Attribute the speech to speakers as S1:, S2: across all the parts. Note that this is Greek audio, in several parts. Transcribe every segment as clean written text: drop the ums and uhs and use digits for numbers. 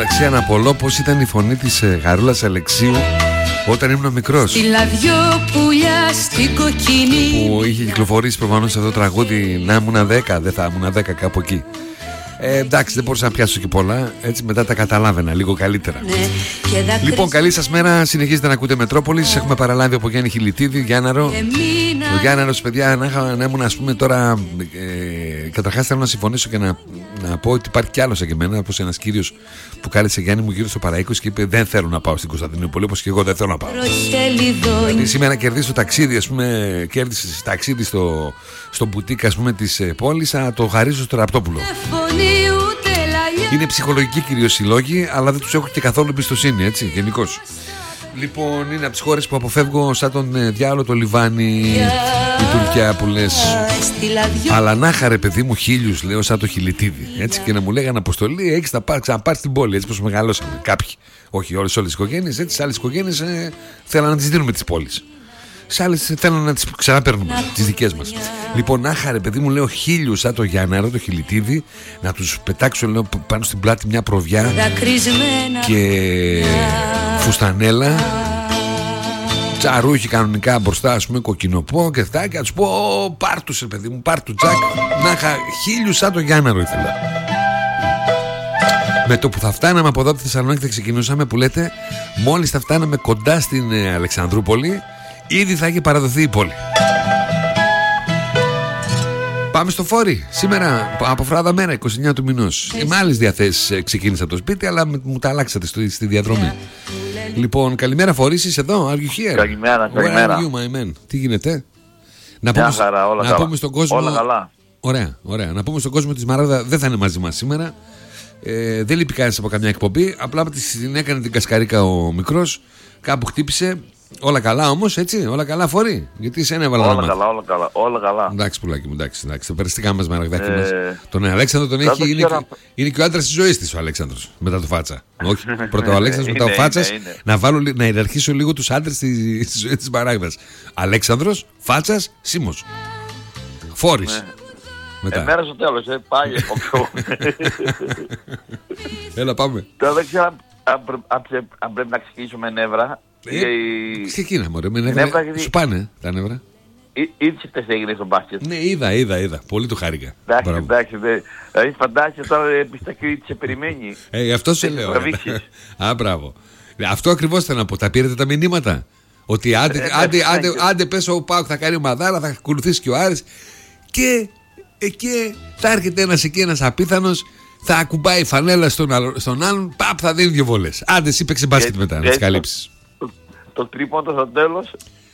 S1: μεταξύ αναπολώ πως ήταν η φωνή της Γαρούλας Αλεξίου όταν ήμουν μικρός, που είχε κυκλοφορήσει προφανώς αυτό το τραγούδι. Να ήμουν 10, δεν θα ήμουν 10, κάπου εκεί. Εντάξει, δεν μπορούσα να πιάσω και πολλά. Έτσι μετά τα καταλάβαινα λίγο καλύτερα. Λοιπόν, καλή σας μέρα. Συνεχίζετε να ακούτε Μετρόπολης. Έχουμε παραλάβει από Γιάννη Χιλιτίδη, Γιάνναρο. Ο Γιάνναρος, παιδιά, να ήμουν, ας πούμε, τώρα. Καταρχάς θέλω να συμφωνήσω και να πω ότι υπάρχει κι άλλος και εμένα. Όπως ένας κύριος που κάλεσε Γιάννη μου γύρω στο Παραίκος και είπε: δεν θέλω να πάω στην Κωνσταντινούπολη, όπως και εγώ δεν θέλω να πάω. Δηλαδή σήμερα κερδίσω ταξίδι, ας πούμε, κέρδισε ταξίδι στο μπουτίκ, ας πούμε, της πόλης. Θα το χαρίσω στο Ραπτόπουλο. Είναι ψυχολογικοί κυρίως οι λόγοι, αλλά δεν τους έχω και καθόλου εμπιστοσύνη, έτσι, γενικώς. Λοιπόν, είναι από τις χώρες που αποφεύγω σαν τον διάολο το Λιβάνι, η Τουρκία που λες. Αλλά να χαρε παιδί μου χίλιους, λέω, σαν το Χιλιτίδη, έτσι, και να μου λέγανε αποστολή, έχεις να ξαναπάρεις την πόλη, έτσι πως μεγαλώσαμε κάποιοι. Όχι όλες τις οικογένειες, έτσι, σε άλλες οικογένειες θέλαν να τις δίνουμε τις πόλεις. Σε άλλες θέλουν να τις ξαναπαίρνουμε, τις δικές μας. Λοιπόν, να χαρε παιδί μου, λέω, χίλιους σαν το Γιάνναρο, το Χιλιτίδη, να τους πετάξω, λέω, πάνω στην πλάτη μια προβιά και φουστανέλα, τσαρούχι κανονικά μπροστά, ας πούμε, κοκκινοπό και αυτά, και να τους πω: πάρ' τους, παιδί μου, πάρ' του Τζακ. Να είχα χίλιους σαν το Γιάνναρο ήθελα. Με το που θα φτάναμε από εδώ από τη Θεσσαλονίκη, θα ξεκινούσαμε, που λέτε, μόλις θα φτάναμε κοντά στην Αλεξανδρούπολη, ήδη θα έχει παραδοθεί η πόλη. Πάμε στο Φόρι. Σήμερα από φράδα μέρα, 29 του μηνός. Με άλλες διαθέσεις ξεκίνησα το σπίτι, αλλά μου τα αλλάξατε στη διαδρομή. Λοιπόν, καλημέρα Φορής, είσαι εδώ, are you here?
S2: Καλημέρα.
S1: Where are you, my man? Τι γίνεται? Να πούμε στον κόσμο.
S2: Όλα καλά.
S1: Ωραία. Να πούμε στον κόσμο ότι η Σμαράγδα δεν θα είναι μαζί μας σήμερα. Δεν λείπει κανένας από καμιά εκπομπή. Απλά την έκανε την κασκαρίκα ο μικρός. Κάπου χτύπησε. Όλα καλά όμως, έτσι, όλα καλά Φορή. Γιατί σένα έβαλα να μάθει.
S2: Όλα καλά.
S1: Εντάξει πουλάκι μου, εντάξει. Το περιστικά μας Μαραγδάκι μας. Τον Αλέξανδρο τον έχει, είναι και ο άντρας της ζωής της ο Αλέξανδρος. Μετά το Φάτσα. Όχι, πρώτα ο Αλέξανδρος, μετά ο Φάτσας. Να ιεραρχήσω λίγο τους άντρες της ζωής της Μαράγδας. Αλέξανδρος, Φάτσας, Σίμος. Φόρης.
S2: Μέρα στο τέλος, πάει από πιο.
S1: Έλα πάμε.
S2: Τώρα δεν ξέρω αν πρέπει να ξεκινήσουμε νεύρα.
S1: Ξεκίνα μωρέ, με νεύρα. Σου πάνε τα νεύρα.
S2: Ήδη χτες έγινε στο μπάσκετ.
S1: Ναι, είδα. Πολύ το χάρηκα.
S2: Εντάξει. Δηλαδή φαντάζεσαι τώρα πίστα Κρήτη σε περιμένει.
S1: Αυτό σε λέω. Α, μπράβο. Αυτό ακριβώς θέλω να πω. Τα πήρατε τα μηνύματα? Ότι άντε πες ο ΠΑΟΚ θα κάνει μαδάρα, θα ακολουθήσει και ο Άρης. Και θα έρχεται ένας απίθανος, θα ακουμπάει φανέλα στον άλλον, παπ, θα δίνει 2 βόλες. Άντε εσύ παίξε μπάσκετ μετά, να τις καλύψεις.
S2: Το τρίποντο στο τέλος.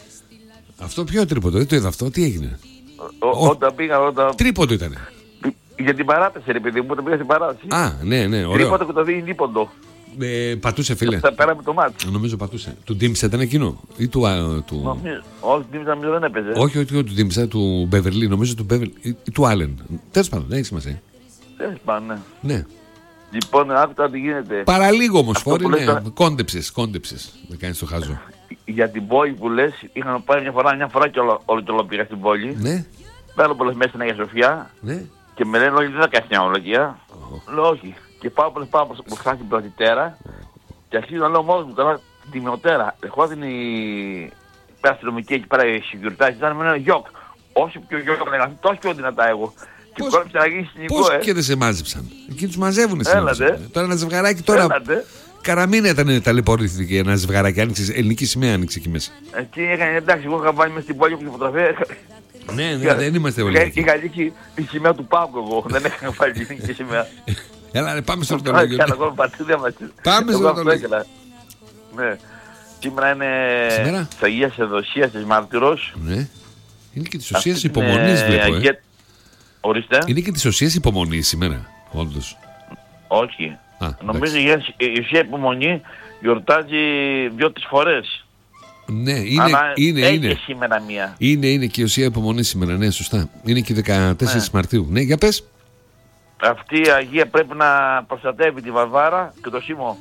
S1: Αυτό ποιο τρίποντο, δεν το είδα αυτό, τι έγινε?
S2: Όταν πήγα.
S1: Τρίποντο ήτανε.
S2: Για την παράταση, ρε παιδί μου, όταν πήγα στην παράταση.
S1: Α, ναι, ωραίο.
S2: Τρίποντο και το δίνει δίποντο.
S1: Πατούσε, φίλε.
S2: Θα πέραμε το μάτι.
S1: Νομίζω πατούσε. Του Ντίμψα ήταν εκείνο ή του.
S2: Όχι, του Ντίμψα νομίζω δεν έπαιζε.
S1: Όχι, του Ντίμψα, του Μπεβερλί, νομίζω του Μπεβερλί ή του Άλεν. Τέλος πάντων, δεν έχει σημασία.
S2: Τέλος πάντων,
S1: ναι.
S2: Λοιπόν, άκουσα τι γίνεται.
S1: Παραλίγο όμως Φόρη, ναι. Κόντεψες. Δεν κάνεις το χάζο.
S2: Για την πόλη που λες, είχαμε πάει μια φορά και όλο πήγα στην πόλη.
S1: Ναι.
S2: Πέρα πολλές μέρες στην Αγία Σοφιά.
S1: Ναι.
S2: Και με λένε όλοι δεν θα κάνεις μια ομολογία. Λέω όχι. Και πάω μπροστά στην πλατητέρα και αρχίζω να λέω μόνος μου τώρα τη μειωτέρα. Ερχόταν η αστυνομική εκεί πέρα η συγκουρτάση, ήταν με ένα γιοκ. Όσο πιο γιοκ λέγανε, τόσο πιο δυνατά εγώ. Και κόρυψε να γίνει συνικό,
S1: πώς και δεν σε μάζεψαν? Εκεί τους μαζεύουνε σήμερα. Τώρα ένα ζευγαράκι τώρα. Καραμίνα ήταν ταλαιπωρήθηκε ένα ζευγαράκι, άνοιξε ελληνική σημαία, άνοιξε εκεί μέσα.
S2: Εκεί έκανε εντάξει, εγώ είχα βάλει μέσα στην πόλη και φωτογραφία.
S1: Ναι, δεν είμαστε όλοι εκεί.
S2: Είχα λύσει τη σημαία του Παύκου εγώ, δεν είχα βάλει την ελληνική σημαία.
S1: Έλα, πάμε στο ρωτολόγιο. Πάμε στο ρωτολόγιο.
S2: Ναι. Σήμερα είναι της Αγίας Εδωσίας της Μάρτυρος.
S1: Ναι. Είναι και της Οσίας Υπομονής βλέπω.
S2: Ορίστε.
S1: Είναι και της Οσίας Υπομονής σήμερα, όντως.
S2: Όχι. Νομίζω η Οσία Υπομονή γιορτάζει 2-3 φορές.
S1: Ναι, είναι
S2: σήμερα μία.
S1: Είναι και η Οσία Υπομονή σήμερα, ναι, σωστά. Είναι και 14 Μαρτίου. Ναι, για πες.
S2: Αυτή η Αγία πρέπει να προστατεύει τη Βαρβάρα και το Σίμω.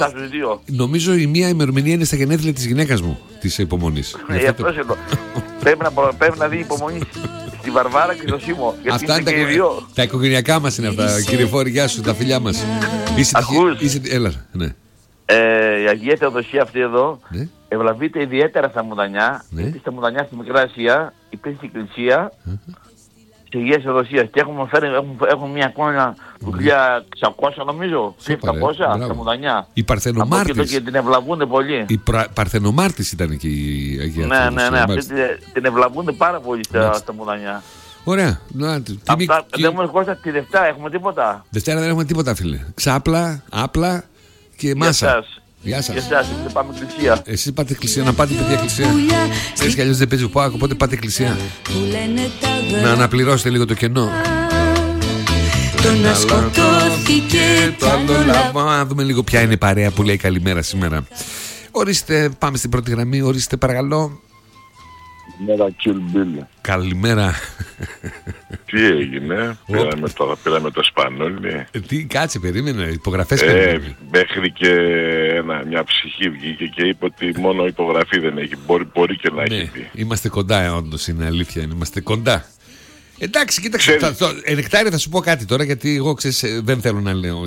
S1: Νομίζω η μία ημερομηνία είναι στα γενέθλια της γυναίκας μου, της Υπομονής.
S2: Πρέπει να δει υπομονή στη Βαρβάρα και το Σίμω.
S1: Αυτά είναι τα οικογενειακά μας είναι αυτά. Κύριε Φόρη, γεια σου, τα φιλιά μας. Έλα, ναι.
S2: Η Αγία Θεοδοσία αυτή εδώ, ναι, ευλαβείται ιδιαίτερα στα Μουδανιά, ναι, γιατί στα Μουδανιά στη Μικρά Ασία υπήρχε εκκλησία της Αγίας Θεοδοσίας και έχουμε μια εικόνα του 1600 νομίζω, 1700 στα Μουδανιά.
S1: Η Παρθενομάρτης.
S2: Και την ευλαβούνται πολύ.
S1: Η Παρθενομάρτης ήταν και η Αγία Θεοδοσία.
S2: Ναι, αυτή την ευλαβούνται πάρα πολύ στα Μουδανιά.
S1: Ωραία.
S2: Αυτά δεν μου έρχονται τη Δευτέρα, έχουμε τίποτα.
S1: Δευτέρα δεν έχουμε τίποτα, φίλε. Ξάπλα, άπλα και μάσα.
S2: Γεια σας. Εσείς πάμε εκκλησία.
S1: Εσείς πάτε εκκλησία, να πάτε παιδιά εκκλησία. Έτσι κι αλλιώς δεν παίζει ο ΠΑΟΚ, οπότε πάτε εκκλησία. Να αναπληρώσετε λίγο το κενό. Το να σκοτώθηκε το άλλο λάβο. Να δούμε λίγο ποια είναι η παρέα που λέει καλημέρα σήμερα. Ορίστε, πάμε στην πρώτη γραμμή, ορίστε παρακαλώ. Καλημέρα.
S3: Τι έγινε, πήραμε το Σπανόλι.
S1: Τι, κάτσε, περίμενε, υπογραφές
S3: μέχρι και μια ψυχή βγήκε και είπε ότι μόνο υπογραφή δεν έχει. Μπορεί και να έχει πει.
S1: Είμαστε κοντά, όντως είναι αλήθεια, είμαστε κοντά. Εντάξει, κοίταξε, Νεκτάρη, θα σου πω κάτι τώρα, γιατί εγώ ξέρεις, δεν θέλω να λέω.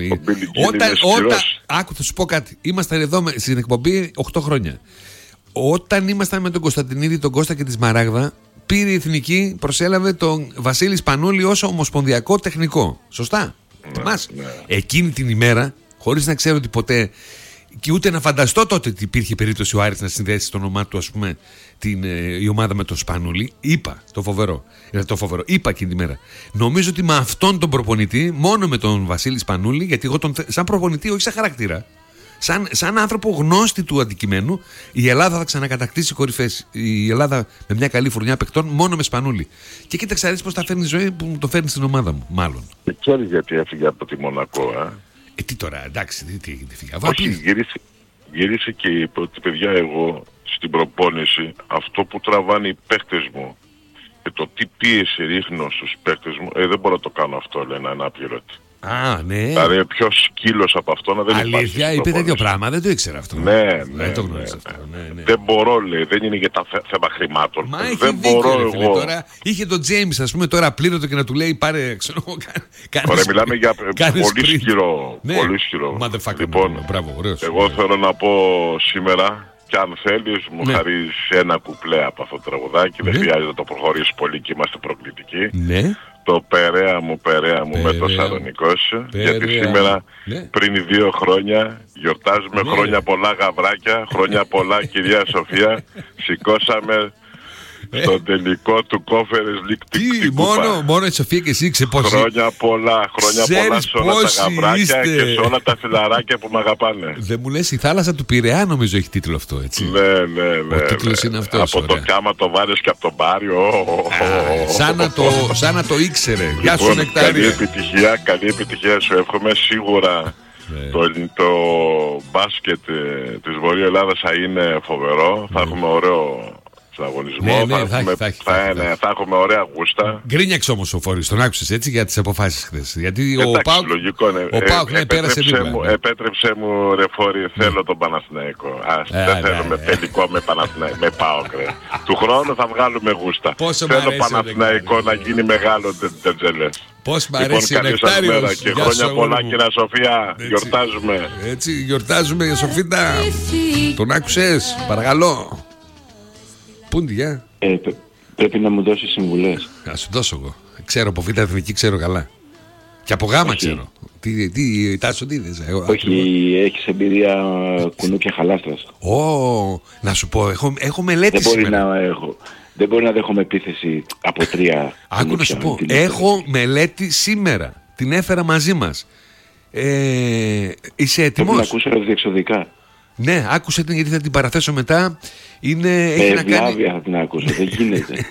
S1: Άκου, θα σου πω κάτι. Είμαστε εδώ στην εκπομπή 8 χρόνια. Όταν ήμασταν με τον Κωνσταντινίδη, τον Κώστα και τη Σμαράγδα, πήρε η Εθνική, προσέλαβε τον Βασίλη Σπανούλη ως ομοσπονδιακό τεχνικό. Σωστά. Ναι. Εκείνη την ημέρα, χωρίς να ξέρω ότι ποτέ και ούτε να φανταστώ τότε ότι υπήρχε περίπτωση ο Άρης να συνδέσει το όνομά του, ας πούμε, η ομάδα με τον Σπανούλη, είπα το φοβερό. Είπα εκείνη την ημέρα. Νομίζω ότι με αυτόν τον προπονητή, μόνο με τον Βασίλη Σπανούλη, γιατί εγώ σαν προπονητή, όχι σαν χαρακτήρα. Σαν άνθρωπο γνώστη του αντικειμένου, η Ελλάδα θα ξανακατακτήσει κορυφές. Η Ελλάδα με μια καλή φουρνιά παιχτών, μόνο με Σπανούλη. Και κοίταξε, αρέσει πως τα φέρνει η ζωή που μου το φέρνει στην ομάδα μου, μάλλον.
S3: Δεν ξέρεις γιατί έφυγε από τη Μονακό,
S1: τι τώρα, εντάξει, τι φύγα.
S3: Όχι, γύρισε και είπε ότι παιδιά, εγώ στην προπόνηση αυτό που τραβάνε οι παίχτες μου και το τι πίεση ρίχνω στους παίχτες μου, δεν μπορώ να το κάνω αυτό, λέει, ένα ανάπληρωτη.
S1: Ναι.
S3: Δηλαδή πιο σκύλος από αυτό να δεν υπάρχει.
S1: Αλήθεια, είπε τέτοιο πράγμα, δεν το ήξερα αυτό.
S3: Ναι.
S1: Δεν το γνώριζα αυτό. Ναι.
S3: Δεν μπορώ, λέει, δεν είναι για τα θέμα χρημάτων.
S1: Μα δεν μπορώ εγώ. Τώρα, είχε τον Τζέιμς, ας πούμε, τώρα πλήρωτο και να του λέει πάρε, ξέρω εγώ,
S3: Ωραία, μιλάμε για πολύ ισχυρό. Πολύ ισχυρό.
S1: Λοιπόν,
S3: εγώ θέλω να πω σήμερα, και αν θέλεις, μου χαρίζεις ένα κουπλέ από αυτό το τραγουδάκι. Δεν χρειάζεται να το προχωρήσεις πολύ και είμαστε προκλητικοί.
S1: Ναι.
S3: Το Περαία μου με το Σαλονικός, γιατί σήμερα πριν 2 χρόνια γιορτάζουμε χρόνια πολλά γαβράκια, χρόνια πολλά κυρία Σοφία, σηκώσαμε στον τελικό του Conference League.
S1: Τι, μόνο η Σοφία και εσύ ξεπόσι.
S3: Χρόνια πολλά σε όλα τα γαβράκια και σε όλα τα φιλαράκια που με αγαπάνε.
S1: Δεν μου λες, η θάλασσα του Πειραιά νομίζω έχει τίτλο αυτό, έτσι.
S3: Ναι.
S1: Ο τίτλος είναι αυτός.
S3: Από το Κάμα το Βάρες και από τον Πάριο.
S1: Σαν να το ήξερε. Γεια σου, Νεκτάρια.
S3: Καλή επιτυχία σου εύχομαι. Σίγουρα το μπάσκετ της Βορείου Ελλάδας θα είναι φοβερό. Θα έχουμε ωραίο αγωνισμό. Θα έχουμε ωραία γούστα.
S1: Γκρίνιαξε όμως ο Φορής, τον άκουσες έτσι για τις αποφάσεις χθες. Γιατί ο ΠΑΟΚ πέρασε δίπλα.
S3: Επέτρεψε μου, ρε Φορή, θέλω τον Παναθηναϊκό. Δεν θέλουμε τελικό με ΠΑΟΚ. Του χρόνου θα βγάλουμε γούστα. Θέλω Παναθηναϊκό να γίνει μεγάλο τερτζελές.
S1: Πώς μ' αρέσει ο Νεκτάριος.
S3: Και χρόνια πολλά, κυρία Σοφία. Γιορτάζουμε.
S1: Έτσι, γιορτάζουμε, Σοφίτα. Τον άκουσες, παρακαλώ. Πούντι, για.
S4: Πρέπει να μου δώσεις συμβουλές.
S1: Να σου δώσω εγώ. Ξέρω από Β' Εθνική, ξέρω καλά. Και από Γ' ξέρω. Τι Τάσο, τι είδες.
S4: Όχι, έχεις εμπειρία κουνούπια χαλάστρας.
S1: Να σου πω, έχω μελέτη σήμερα.
S4: Δεν μπορεί να δέχομαι επίθεση από 3.
S1: Άκου να σου πω, έχω μελέτη σήμερα. Την έφερα μαζί μας. Είσαι έτοιμος?
S4: Πρέπει να ακούσω διεξοδικά.
S1: Ναι, άκουσε την γιατί θα την παραθέσω μετά. Έχει να κάνει...
S4: θα την ακούσω, δεν γίνεται.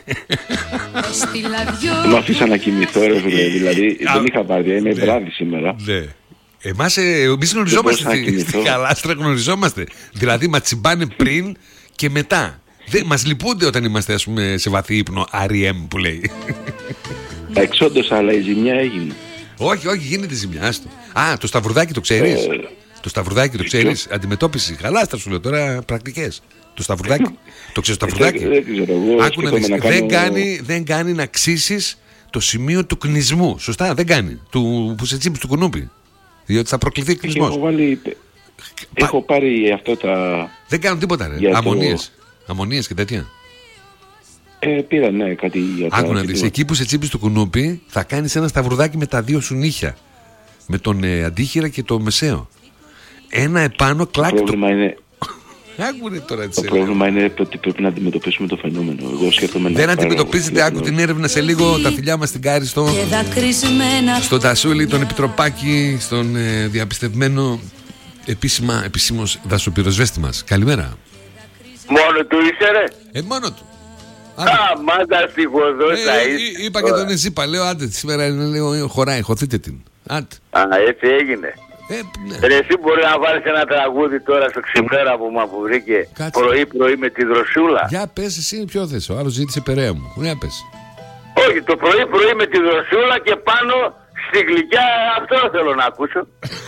S4: Μου αφήσα να κοιμηθώ, ρε φίλε, δηλαδή δεν είχα βάρδια, είναι βράδυ σήμερα.
S1: Ναι. Εμείς γνωριζόμαστε στη Χαλάστρα, γνωριζόμαστε. Δηλαδή μας τσιμπάνε πριν και μετά. Μας λυπούνται όταν είμαστε, ας πούμε, σε βαθύ ύπνο, R.E.M. που λέει.
S4: Εξόντως, αλλά η ζημιά έγινε.
S1: Όχι, γίνεται ζημιά, άστο. Το σταυρουδάκι το ξέρεις? Το σταυρουδάκι το ξέρεις? Αντιμετώπιση Χαλάστρα, σου λέω τώρα, πρακτικές. Το σταυρουδάκι. Το ξέρεις το σταυρουδάκι? Άκου να δεις. Δεν κάνει να ξύσεις το σημείο του κνισμού. Σωστά, δεν κάνει. Που σε τσίπεις του κουνούπι. Διότι θα προκληθεί κλεισμός.
S4: Έχω πάρει αυτό τα...
S1: Δεν κάνουν τίποτα, ρε. Αμμονίες και τέτοια.
S4: Πήρα, ναι, κάτι για τα...
S1: Άκου να δεις, εκεί που σε τσίπεις το κουνούπι θα κάνεις ένα σταυρουδάκι με τα 2 σου νύχια. Με τον αντίχειρα και το μεσαίο. Ένα επάνω κλάκ.
S4: Το πρόβλημα είναι...
S1: Τώρα,
S4: το πρόβλημα είναι ότι πρέπει να αντιμετωπίσουμε το φαινόμενο. Εγώ σκέφτομαι
S1: δεν αντιμετωπίζετε, άκου την έρευνα σε λίγο. Τα φιλιά μας στην Κάριστο, στον Τασούλη, τον Επιτροπάκη, στον διαπιστευμένο επισήμως δασοπυροσβέστη μας. Καλημέρα.
S5: Μόνο του είσαι, ρε?
S1: Μόνο του.
S5: Μάντα στη γοδόσα είσαι.
S1: Είπα και τον Εζήπα, λέω άντε σήμερα λέω χωράει, χωθείτε την. Άντε.
S5: Έτσι έγινε.
S1: Ναι.
S5: Ρε, εσύ μπορεί να βάλεις ένα τραγούδι τώρα στο ξημέρα που βρήκε πρωί-πρωί με τη δροσούλα.
S1: Για πες εσύ ποιο θες, ο άλλος ζήτησε Περαία μου. Για πες.
S5: Όχι, το πρωί-πρωί με τη δροσούλα και πάνω στη γλυκιά, αυτό θέλω να ακούσω.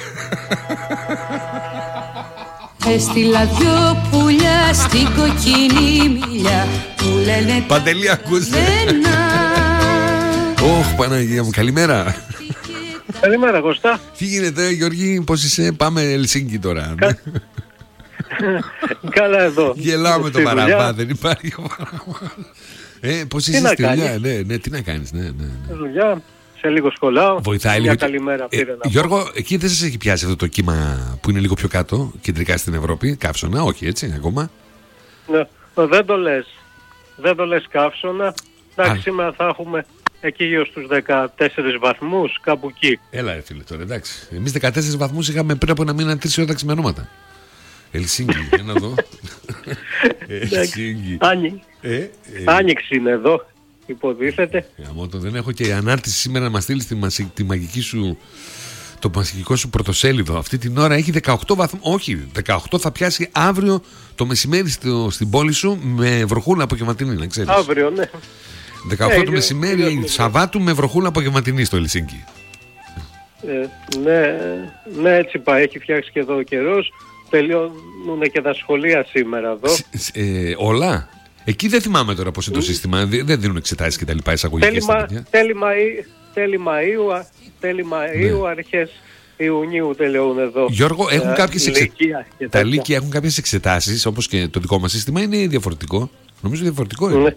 S6: Έστειλα 2 πουλιά στην κοκκινή μιλιά που λένε
S1: Παντελή, ακούστε. Ωχ, Παναγία μου, καλημέρα.
S7: Καλημέρα, Κωστά.
S1: Τι γίνεται, Γιώργη, πώς είσαι? Πάμε Ελσίνκι τώρα.
S7: Καλά εδώ.
S1: Γελάω με το παραπά, δεν υπάρχει ο παραπά. Πώς είσαι στη δουλειά? Ναι, τι να κάνεις?
S7: Δουλειά, σε λίγο σχολάω.
S1: Βοηθάει
S7: λίγο.
S1: Καλημέρα πήρε Γιώργο, εκεί δεν σας έχει πιάσει αυτό το κύμα που είναι λίγο πιο κάτω, κεντρικά στην Ευρώπη, καύσωνα, όχι έτσι ακόμα?
S7: Ναι, δεν το λες καύσωνα. Εντάξει, σήμερα θα έχουμε εκεί γύρω στους 14 βαθμούς, κάπου εκεί.
S1: Έλα, φίλε, τώρα εντάξει. Εμείς 14 βαθμούς είχαμε πριν από ένα μήνα 3 ώρα τα ξημερώματα. Ελσίνκι, ένα εδώ. Ελσίνκι.
S7: Άνοιξη είναι εδώ, υποτίθεται.
S1: Δεν έχω και ανάρτηση σήμερα να μας στείλεις τη μαγική σου, το μαγικό σου πρωτοσέλιδο. Αυτή την ώρα έχει 18 βαθμούς. Όχι, 18 θα πιάσει αύριο το μεσημέρι στην πόλη σου με βροχούλα απογευματινή, να ξέρεις.
S7: Αύριο, ναι.
S1: 18 το μεσημέρι Σαββάτου με βροχούλα απογευματινή στο Ελσίνκι.
S7: Ναι, έτσι πάει. Έχει φτιάξει και εδώ ο καιρός. Τελειώνουν και τα σχολεία σήμερα εδώ.
S1: Όλα. Εκεί δεν θυμάμαι τώρα πώς είναι το σύστημα. Δεν δίνουν εξετάσεις και τα λοιπά εισαγωγικές.
S7: Τέλη Μαΐου, αρχές Ιουνίου τελειώνουν εδώ.
S1: Γιώργο, έχουν κάποιες εξετάσεις. Τα λύκεια έχουν κάποιες εξετάσεις, όπως και το δικό μας σύστημα, είναι διαφορετικό. Νομίζω διαφορετικό είναι.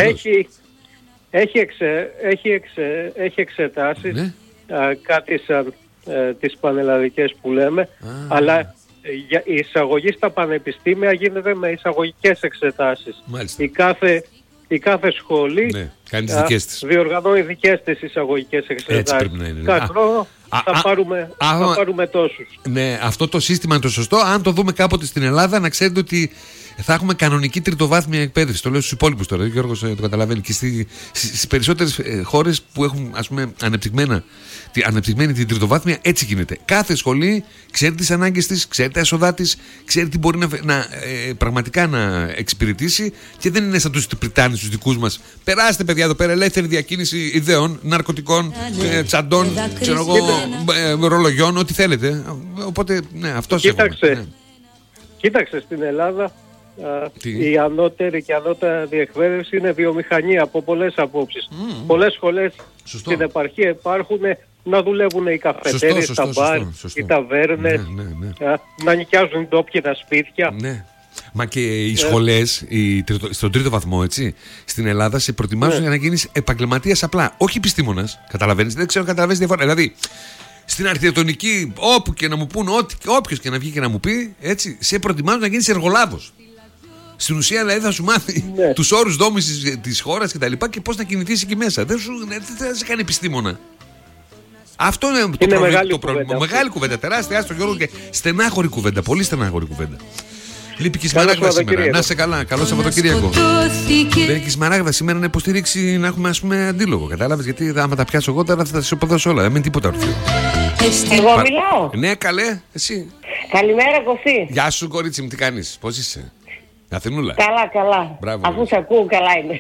S7: Έχει εξετάσεις, κάτι σαν τις πανελλαδικές που λέμε, αλλά η εισαγωγή στα πανεπιστήμια γίνεται με εισαγωγικές εξετάσεις. Η κάθε σχολή διοργανώνει δικές της εισαγωγικές εξετάσεις. Κάθε χρόνο θα πάρουμε τόσους.
S1: Ναι, αυτό το σύστημα είναι το σωστό. Αν το δούμε κάποτε στην Ελλάδα, να ξέρετε ότι θα έχουμε κανονική τριτοβάθμια εκπαίδευση. Το λέω στους υπόλοιπους τώρα, ο Γιώργος το καταλαβαίνει. Και στις περισσότερες χώρες που έχουν, ας πούμε, ανεπτυγμένη την τριτοβάθμια, έτσι γίνεται. Κάθε σχολή ξέρει τις ανάγκες της, ξέρει τα έσοδά της, ξέρει τι μπορεί πραγματικά να εξυπηρετήσει και δεν είναι σαν τους Πριτάνες τους δικούς μας. Περάστε, παιδιά, εδώ πέρα ελεύθερη διακίνηση ιδεών, ναρκωτικών, τσαντών, ξέρω εγώ, ρολογιών, ό,τι θέλετε. Οπότε, ναι, αυτό
S7: Κοίταξε στην Ελλάδα. Η ανώτερη και ανώτερα διεκπαίδευση είναι βιομηχανία από πολλές απόψεις. Πολλές σχολές στην επαρχία υπάρχουν να δουλεύουν οι καφετέρειες, τα μπαρ, οι ταβέρνες, να νοικιάζουν ντόπια τα σπίτια.
S1: Ναι. Μα και οι σχολές, στον τρίτο βαθμό, έτσι, στην Ελλάδα σε προτιμάζουν για να γίνεις επαγγελματίας απλά. Όχι επιστήμονας, καταλαβαίνεις, δεν ξέρω αν καταλαβαίνεις διαφορά. Δηλαδή, στην αρχιτεκτονική, όπου και να μου πούν, όποιος και να βγει και να μου πει, έτσι, σε προτιμάζουν να γίνεις εργολάβος. Στην ουσία, δηλαδή, θα σου μάθει τους όρους δόμησης της χώρας και τα λοιπά και πώς να κινηθείς εκεί μέσα. Δεν θα σε κάνει επιστήμονα. Αυτό είναι το πρόβλημα. Μεγάλη κουβέντα, τεράστια, άστο Γιώργο, και στενάχωρη κουβέντα. Πολύ στενάχωρη κουβέντα. Λείπει και η Σμαράγδα σήμερα. Να είσαι καλά. Καλό Σαββατοκύριακο. Δεν έχει Σμαράγδα σήμερα να υποστηρίξει, να έχουμε, ας πούμε, αντίλογο. Κατάλαβες? Γιατί άμα τα πιάσω εγώ τώρα θα τα σου αποδώσω όλα. Δεν είναι τίποτα ορθίο.
S8: Εγώ μιλάω.
S1: Ναι, καλέ, εσύ.
S8: Καλημέρα, Κωστή.
S1: Γεια σου, κορίτσι μου, τι κάνεις, πώς είσαι? Αθηνούλα.
S8: Καλά.
S1: Μπράβο,
S8: αφού σε ακούω, καλά είμαι.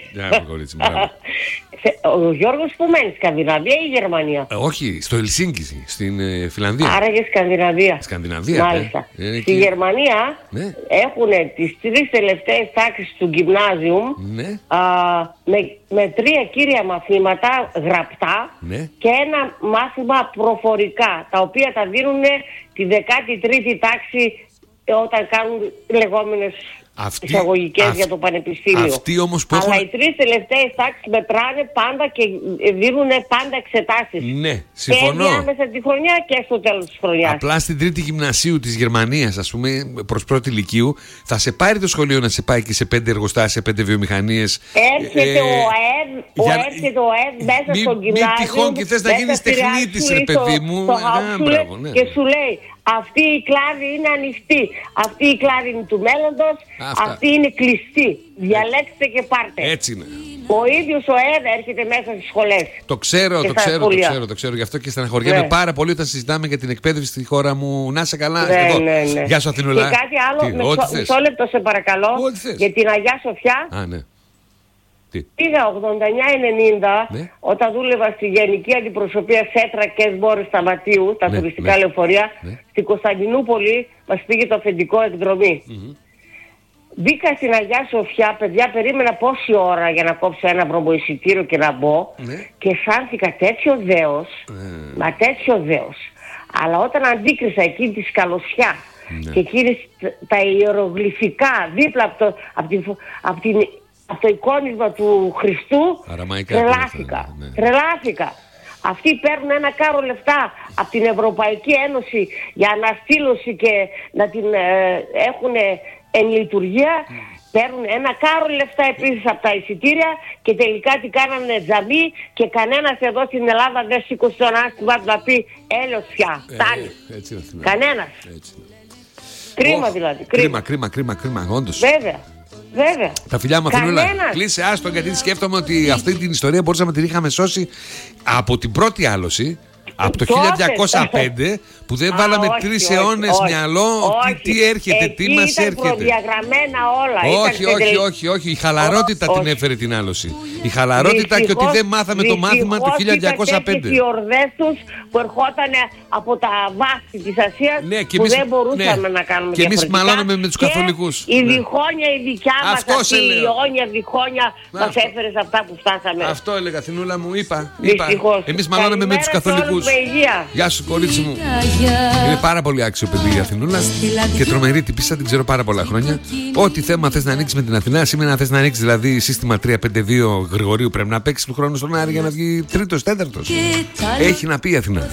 S8: Ο Γιώργος που μένει, Σκανδιναβία ή Γερμανία?
S1: Όχι, στο Ελσίνκι, στην Φιλανδία.
S8: Άρα για Σκανδιναβία.
S1: Σκανδιναβία,
S8: μάλιστα. Στη Γερμανία έχουν τις 3 τελευταίες τάξεις του γυμνάζιουμ με 3 κύρια μαθήματα γραπτά και ένα μάθημα προφορικά, τα οποία τα δίνουν τη 13η τάξη όταν κάνουν λεγόμενες εισαγωγικές για το πανεπιστήμιο. Αλλά οι 3 τελευταίες τάξεις μετράνε πάντα και δίνουν πάντα εξετάσεις.
S1: Ναι, συμφωνώ.
S8: Και διάμεσα τη χρονιά και στο τέλος της χρονιάς.
S1: Απλά στην 3η γυμνασίου της Γερμανίας, ας πούμε, προς πρώτη λυκείου, θα σε πάρει το σχολείο να σε πάει και σε 5 εργοστάσια, 5 βιομηχανίες.
S8: Έρχεται ο ΑΕΔ μέσα στο γυμνάσιο.
S1: Μην τυχόν και θες να γίνεις τεχνίτης, ρε παιδί μου.
S8: Και σου λέει, αυτή η κλάδη είναι ανοιχτή. Αυτή η κλάδη είναι του μέλλοντος. Αυτή είναι κλειστή. Διαλέξτε και πάρτε.
S1: Έτσι είναι.
S8: Ο ίδιος ο ΕΔ έρχεται μέσα στις σχολές.
S1: Το ξέρω. Γι' αυτό και στεναχωριέμαι πάρα πολύ όταν συζητάμε για την εκπαίδευση στη χώρα μου. Να είσαι καλά.
S8: Ναι.
S1: Γεια σου, Αθηνούλα.
S8: Και κάτι άλλο, μισό λεπτό σε παρακαλώ. Για την Αγιά Σοφιά. Πήγα 89-90 όταν δούλευα στη Γενική Αντιπροσωπεία Σέτρα και Σμπόρες Σταματίου, τα τουριστικά λεωφορεία. Στην Κωνσταντινούπολη μας πήγε το αφεντικό εκδρομή. Μπήκα στην Αγιά Σοφιά, παιδιά, περίμενα πόση ώρα για να κόψω ένα βρωμοεισιτήριο και να μπω και αισθάνθηκα τέτοιο δέος, μα τέτοιο δέος. Αλλά όταν αντίκρισα εκείνη τη σκαλωσιά και εκείνη τα ιερογλυφικά δίπλα από το εικόνισμα του Χριστού, τρελάθηκα. Αυτοί παίρνουν ένα κάρο λεφτά από την Ευρωπαϊκή Ένωση για αναστήλωση και να την έχουν εν λειτουργία. Παίρνουν ένα κάρο λεφτά επίσης από τα εισιτήρια και τελικά τι κάνανε τζαμί και κανένας εδώ στην Ελλάδα δεν σήκωσε τον άστημα να πει έλεος πια, φτάνει. Κανένας. Κρίμα δηλαδή.
S1: Κρίμα, όντως.
S8: Βέβαια.
S1: Τα φιλιά μου, Αθηνούλα. Κλείσε άστο, γιατί σκέφτομαι ότι αυτή την ιστορία μπορούσαμε να την είχαμε σώσει από την πρώτη άλωση. Από το 1205 που δεν βάλαμε 3 αιώνες μυαλό. Τι έρχεται, τι μας έρχεται.
S8: Ήταν προδιαγραμμένα όλα.
S1: Όχι. Η χαλαρότητα την έφερε την άλωση. Η χαλαρότητα και ότι δεν μάθαμε το μάθημα του 1205.
S8: Οι ορδές τους που ερχόταν από τα βάθη της Ασίας που δεν μπορούσαμε να κάνουμε διαφορετικά.
S1: Και εμείς μαλώναμε με τους καθολικούς.
S8: Η διχόνια η δικιά μας, αυτή η αιώνια διχόνια μας έφερε σε αυτά που φτάσαμε.
S1: Αυτό έλεγα, Αθηνούλα μου, είπα. Εμείς μαλώναμε με τους καθολικούς. Γεια σου, κορίτσι μου. Είναι πάρα πολύ άξιο παιδί η Αθηνούλα και τρομερή τυπίσσα, την ξέρω πάρα πολλά χρόνια. Ό,τι θέμα θες να ανοίξεις με την Αθηνά, σήμερα να θες να ανοίξεις δηλαδή σύστημα 3-5-2 Γρηγορίου, πρέπει να παίξεις του χρόνου στον Άρη για να βγει 3ος, 4ος. Έχει να πει η Αθηνά.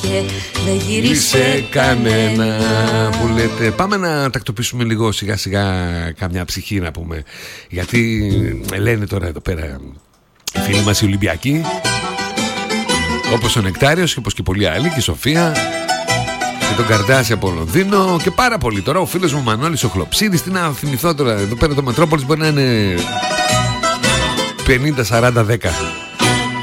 S1: Είσαι κανένα που λέτε. Πάμε να τακτοποιήσουμε λίγο σιγά σιγά καμιά ψυχή να πούμε. Γιατί λένε τώρα εδώ πέρα οι φίλοι μας οι Ολυμπιακοί, όπως ο Νεκτάριος και όπως και πολλοί άλλοι, και η Σοφία και τον Καρδάση από Λονδίνο και πάρα πολύ. Τώρα ο φίλος μου Μανώλης ο Χλοψίδης, τι να θυμηθώ τώρα, εδώ πέρα το Μετρόπολης μπορεί να είναι 50-40-10.